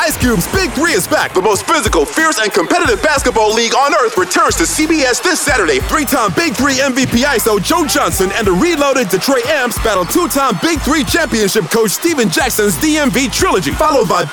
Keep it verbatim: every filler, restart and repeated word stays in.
Ice Cube's Big Three is back. The most physical, fierce, and competitive basketball league on earth returns to C B S this Saturday. Three-time Big Three M V P I S O Joe Johnson and the reloaded Detroit Amps battle two-time Big Three championship coach Steven Jackson's D M V trilogy, followed by